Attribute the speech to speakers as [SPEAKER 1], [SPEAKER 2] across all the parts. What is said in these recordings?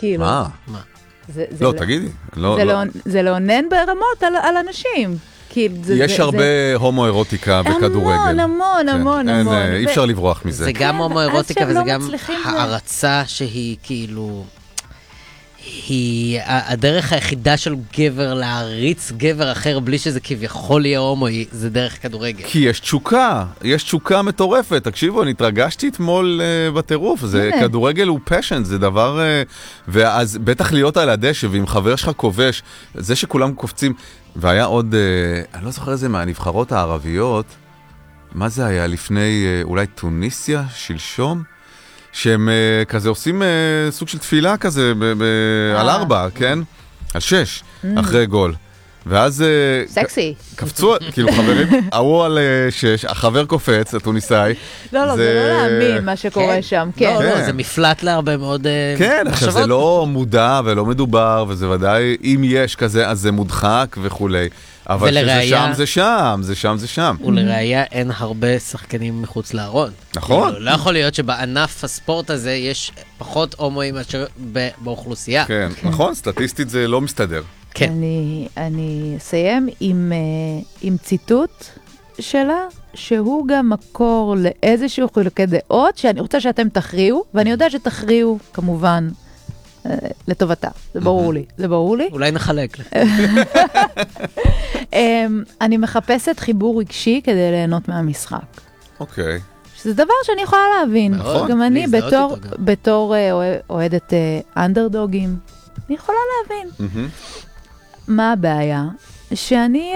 [SPEAKER 1] כאילו.
[SPEAKER 2] מה? לא, תגידי.
[SPEAKER 1] זה לאונן ברמות על אנשים.
[SPEAKER 2] יש הרבה הומואירוטיקה בכדורגל.
[SPEAKER 1] המון.
[SPEAKER 2] אי אפשר לברוח מזה.
[SPEAKER 3] זה גם הומואירוטיקה וזה גם הערצה שהיא כאילו... היא הדרך היחידה של גבר להריץ גבר אחר בלי שזה כביכול יהיה הומואי, זה דרך כדורגל.
[SPEAKER 2] כי יש תשוקה מטורפת. תקשיבו, אני התרגשתי אתמול בטירוף. כדורגל הוא פשן, זה דבר... ואז בטח להיות על הדשא, ועם חבר שלך כובש, זה שכולם קופצים. והיה עוד, אני לא זוכר איזה מהנבחרות הערביות, מה זה היה לפני אולי טוניסיה, שלשום? שהם כזה עושים סוג של תפילה כזה על 4, כן? על 6, אחרי גול. ואז...
[SPEAKER 1] סקסי.
[SPEAKER 2] קפצו, כאילו חברים, ההוא על 6, החבר קופץ, הטוניסאי.
[SPEAKER 1] לא, זה לא להאמין מה שקורה שם.
[SPEAKER 3] לא, זה מפלט להרבה מאוד...
[SPEAKER 2] כן, עכשיו זה לא מודע ולא מדובר, וזה ודאי, אם יש כזה, אז זה מודחק וכולי. אבל שזה זה שם.
[SPEAKER 3] ולראיה אין הרבה שחקנים מחוץ לארון.
[SPEAKER 2] נכון.
[SPEAKER 3] לא יכול להיות שבענף הספורט הזה יש פחות הומואים מאשר באוכלוסייה.
[SPEAKER 2] כן, נכון, סטטיסטית זה לא מסתדר.
[SPEAKER 3] כן.
[SPEAKER 1] אני אסיים עם ציטוט שלה, שהוא גם מקור לאיזשהו חילוקי דעות, שאני רוצה שאתם תכריעו, ואני יודעת שתכריעו כמובן לטובתה. זה ברור לי.
[SPEAKER 3] אולי נחלק.
[SPEAKER 1] אני מחפשת חיבור רגשי כדי ליהנות מהמשחק.
[SPEAKER 2] אוקיי.
[SPEAKER 1] שזה דבר שאני יכולה להבין. גם אני בתור אוהדת אנדרדוגים, אני יכולה להבין. מה הבעיה? שאני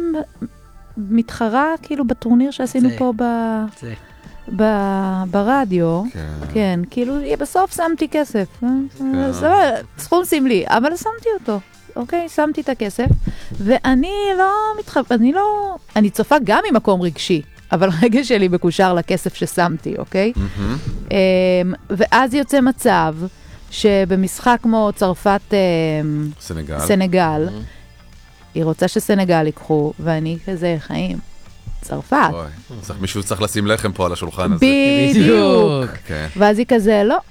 [SPEAKER 1] מתחרה כאילו בטורניר שעשינו פה ברדיו. כן, כאילו בסוף שמתי כסף. סכום סמלי, אבל שמתי אותו. אוקיי, שמתי את הכסף, ואני אני צופה גם ממקום רגשי, אבל רגש שלי מקושר לכסף ששמתי, אוקיי? ואז יוצא מצב שבמשחק כמו צרפת סנגל, היא רוצה שסנגל ייקחו, ואני כזה חיים. צרפת.
[SPEAKER 2] מישהו צריך לשים לחם פה על השולחן הזה.
[SPEAKER 1] בדיוק. ואז היא כזה, לא,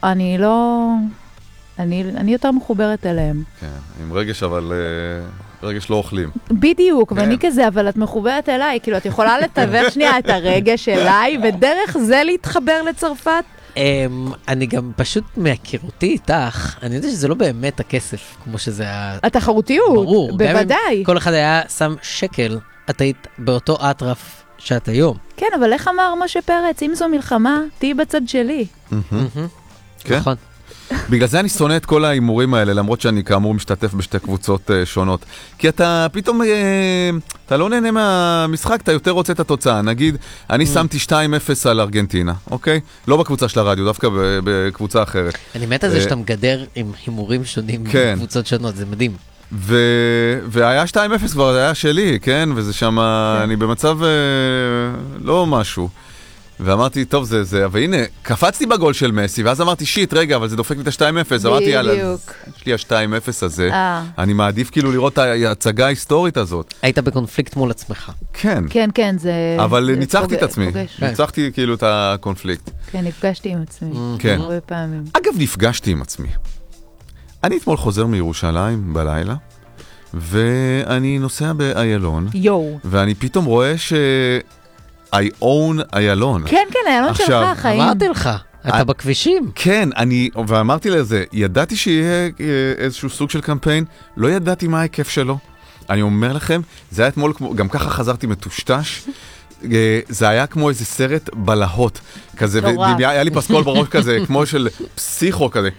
[SPEAKER 1] אני יותר מחוברת אליהם.
[SPEAKER 2] כן, עם רגש, אבל רגש לא אוכלים.
[SPEAKER 1] בדיוק, ואני כזה, אבל את מחוברת אליי, כאילו את יכולה לתווך שנייה את הרגש אליי, ודרך זה להתחבר לצרפת?
[SPEAKER 3] אני גם פשוט מהכירותי איתך, אני יודע שזה לא באמת הכסף, כמו שזה...
[SPEAKER 1] התחרותיות, ברור, בוודאי.
[SPEAKER 3] כל אחד היה שם שקל, את היית באותו אטרף שאת היום.
[SPEAKER 1] כן, אבל איך אמר משה פרץ, אם זו מלחמה, תהי בצד שלי.
[SPEAKER 3] נכון.
[SPEAKER 2] בגלל זה אני שונא את כל האימורים האלה, למרות שאני כאמור משתתף בשתי קבוצות שונות. כי אתה פתאום, אתה לא נהנה מהמשחק, אתה יותר רוצה את התוצאה. נגיד, אני שמתי 2-0 על ארגנטינה, אוקיי? לא בקבוצה של הרדיו, דווקא בקבוצה אחרת.
[SPEAKER 3] אני מת על זה שאתה מגדר עם הימורים שונים בקבוצות שונות, זה מדהים.
[SPEAKER 2] והיה 2-0 כבר, זה היה שלי, כן? וזה שם, אני במצב לא משהו. ואמרתי, טוב, זה, אבל הנה, קפצתי בגול של מסי, ואז אמרתי, שיט, רגע, אבל זה דופק לי את ה-2-0, אמרתי, יאללה, יש לי ה-2-0 הזה, אני מעדיף כאילו לראות את ההצגה ההיסטורית הזאת.
[SPEAKER 3] היית בקונפליקט מול עצמך.
[SPEAKER 2] כן.
[SPEAKER 1] כן, זה...
[SPEAKER 2] אבל ניצחתי את עצמי, ניצחתי כאילו את הקונפליקט.
[SPEAKER 1] כן, נפגשתי עם עצמי, הרבה פעמים.
[SPEAKER 2] אגב, נפגשתי עם עצמי. אני אתמול חוזר מירושלים בלילה, ואני נוסע באיילון, ואני פתאום רואה I own איילון.
[SPEAKER 1] כן, איילון שלך, חיים.
[SPEAKER 3] אמרתי לך, אתה בכבישים.
[SPEAKER 2] כן, ואמרתי לזה, ידעתי שיהיה איזשהו סוג של קמפיין, לא ידעתי מה ההיקף שלו. אני אומר לכם, זה היה אתמול, גם ככה חזרתי מטושטש, זה היה כמו איזה סרט בלהות, כזה, והיה לי פסקול בראש כזה, כמו של פסיכו כזה,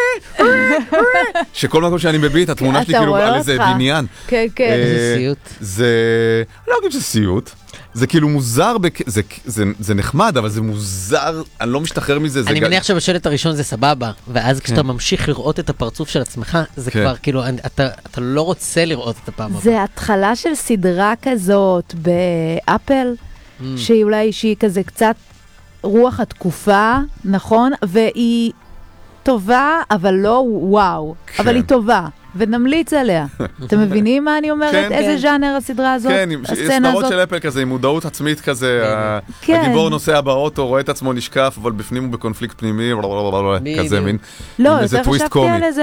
[SPEAKER 2] שכל מקום שאני מביט, התמונה שלי כאילו על איזה בניין.
[SPEAKER 1] כן.
[SPEAKER 3] זה סיוט.
[SPEAKER 2] לא אגיד שזה סיוט. זה כאילו מוזר, זה נחמד, אבל זה מוזר, אני לא משתחרר מזה.
[SPEAKER 3] אני מניח שבשלט הראשון זה סבבה, ואז כשאתה ממשיך לראות את הפרצוף של עצמך, זה כבר כאילו, אתה לא רוצה לראות את הפעם הבאה.
[SPEAKER 1] זה התחלה של סדרה כזאת באפל, שהיא כזה קצת רוח התקופה, נכון? והיא טובה, אבל לא וואו, אבל היא טובה. ונמליץ עליה. אתם מבינים מה אני אומרת? איזה ז'אנר הסדרה הזאת?
[SPEAKER 2] כן, סדרות של אפל כזה, עם מודעות עצמית כזה, הגיבור נוסע באוטו, רואה את עצמו נשקף, אבל בפנים הוא בקונפליקט פנימי, כזה מין, איזה טוויסט קומי.